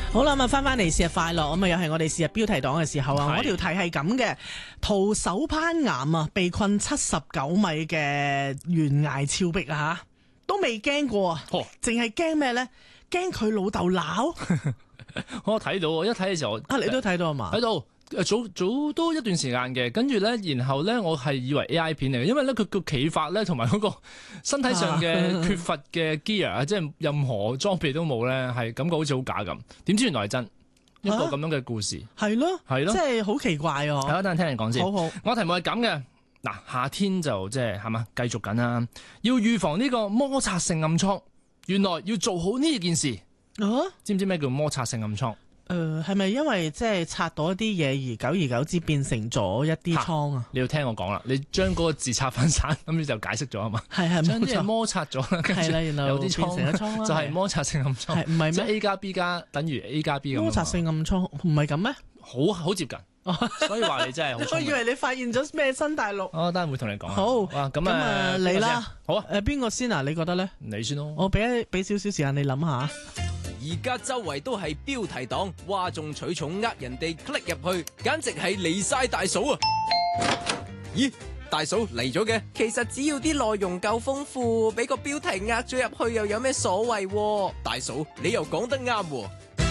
好啦，咁翻嚟是日快樂，咁又係我哋是日標題黨嘅時候啊！我條題係咁嘅，徒手攀岩啊，被困79米嘅懸崖峭壁啊，都未驚過啊，淨係驚咩咧？驚佢老豆鬧。 我睇到，一睇嘅時候， 你都睇到啊嘛？ 睇到。早都一段時間嘅，跟住咧，然後咧，我係以為 AI 片嚟嘅，因為咧佢個企法咧，同埋嗰個身體上嘅缺乏嘅 gear 啊，即係任何裝備都冇咧，係感覺好似好假咁。點知原來係真一個咁樣嘅故事， 係咯，即係好奇怪啊！ 係啊，等陣聽你講先。 好， 我題目係咁嘅，嗱，夏天就即係係嘛，繼續緊啦，要預防呢個摩擦性暗瘡，原來要做好呢件事。知唔知咩叫摩擦性暗瘡？ 係咪因為即係擦到一啲嘢，而久而久之變成咗一啲瘡啊？ 你要聽我講啦，你將嗰個字拆分散，咁你就解釋咗啊嘛。 係將啲嘢摩擦咗， 係啦，然後有啲瘡變成咗瘡啦， 就係摩擦性暗瘡。 係唔係咩？ 即係 A 加 B 加等於 A 加 B 咁。 摩擦性暗瘡唔係咁咩？ 好接近，所以話你真係好聰明。 我以為你發現咗咩新大陸。 我等陣會同你講。 好， 咁啊你啦。 好啊。 邊個先啊？你覺得咧？ 你先咯。 我俾少少時間你諗下。 而家周圍都係標題黨，嘩眾取寵呃人哋 click 入去，簡直係離晒大嫂啊！咦，大嫂嚟咗嘅？其實只要啲內容夠豐富，俾個標題呃咗入去又有咩所謂？大嫂，你又講得啱喎！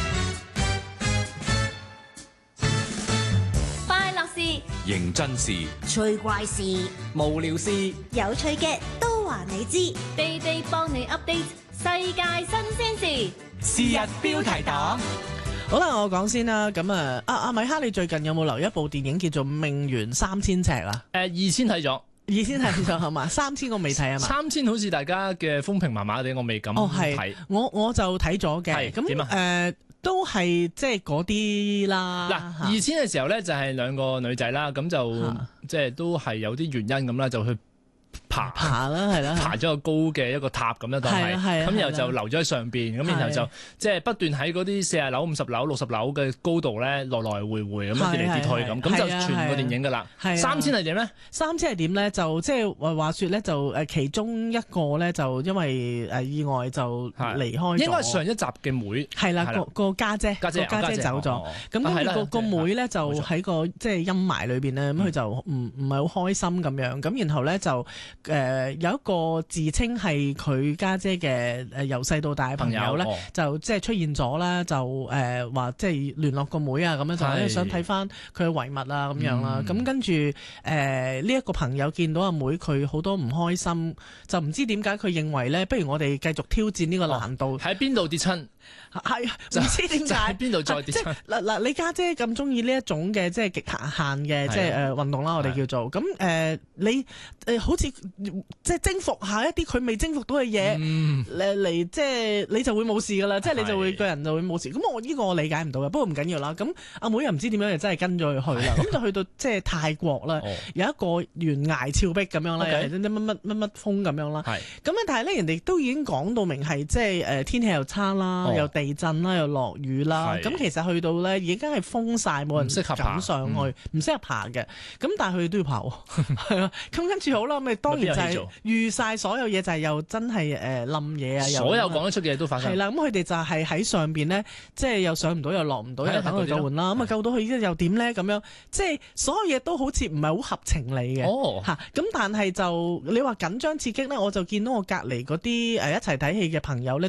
快樂事、 認真事、 趣怪事、 無聊事、 有趣嘅都話你知， 地地幫你 update 世界新鮮事。 是日標題黨。 好啦，我講先啦。咁阿米哈，你最近有冇留一部電影叫做《命懸3000尺》啊 ？2000睇咗 ，2000睇咗係嘛？3000我未睇啊嘛。 3000好似大家嘅風評麻麻地，我未敢睇。 我就睇咗嘅。 咁點啊？ 都係即係嗰啲啦。 嗱，2000嘅時候咧就係兩個女仔啦，咁就即係都係有啲原因咁啦，就去爬啦，係啦， 爬咗個高嘅一個塔咁樣，當係咁，然後就留咗喺上邊，咁然後就即係不斷喺嗰啲40樓、50樓、60樓嘅高度咧，來來回回咁樣跌嚟跌去咁，咁就全個電影噶啦。3000係點咧？3000係點咧？就即係話說咧，就其中一個咧就因為意外就離開咗。應該係上一集嘅妹係啦，個家姐走咗。咁跟住個妹咧就喺個即係陰霾裏邊咧，咁佢就唔係好開心咁樣。咁然後咧就有一個自稱係佢家姐嘅由細到大嘅朋友咧，就即係出現咗啦，就話即係聯絡個妹啊，咁樣就想睇翻佢嘅遺物啊咁樣啦。咁跟住呢一個朋友見到阿妹佢好多唔開心，就唔知點解佢認為咧，不如我哋繼續挑戰呢個難度。喺邊度跌親？係唔知點解喺邊度再跌親？嗱，你家姐咁中意呢一種嘅即係極限嘅即係運動啦，我哋叫做咁你好似即係征服下一啲佢未征服到嘅嘢嚟，即係你就會冇事噶啦，即係你就會個人就會冇事。咁我呢個我理解唔到嘅，不過唔緊要啦。咁阿妹又唔知點樣，就真係跟咗佢去啦。咁就去到即係泰國啦，有一個懸崖峭壁咁樣啦，又係啲乜風咁樣啦。咁但係咧，人哋都已經講到明係即係天氣又差啦，又地震啦，又落雨啦。咁其實去到咧已經係封晒，冇人敢上去，唔適合爬嘅。咁但係佢都要爬，係啊。咁跟住好啦，咪當然就係預晒所有嘢，就係又真係冧嘢啊！所有講得出嘅嘢都發生。係啦，咁佢哋就係喺上邊咧，即係又上唔到，又落唔到，又等佢救援啦。咁啊救到佢又點咧？咁樣即係所有嘢都好似唔係好合情理嘅。咁但係就你話緊張刺激咧，我就見到我隔離嗰啲一齊睇戲嘅朋友咧。